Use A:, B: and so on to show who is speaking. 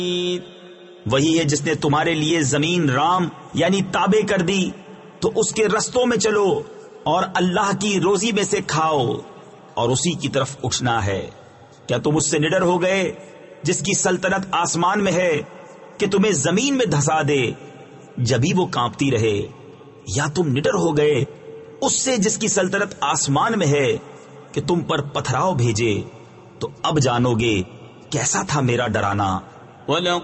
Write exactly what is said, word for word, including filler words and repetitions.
A: वही है जिसने तुम्हारे लिए जमीन राम यानी ताबे कर दी, तो उसके रस्तों में चलो और अल्लाह की रोजी में से खाओ और उसी की तरफ उठना है। क्या तुम उससे निडर हो गए जिसकी सल्तनत आसमान में है कि तुम्हें जमीन में धंसा दे जभी वो कांपती रहे, या तुम निडर हो गए उससे जिसकी सल्तनत आसमान में है कि तुम पर पथराव भेजे? तो अब जानोगे कैसा था मेरा डराना।